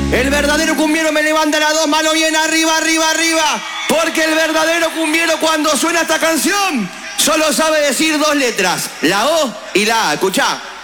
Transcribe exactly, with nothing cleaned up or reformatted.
El verdadero cumbiero me levanta las dos manos bien arriba, arriba, arriba. Porque el verdadero cumbiero cuando suena esta canción solo sabe decir dos letras, la O y la A. Escuchá.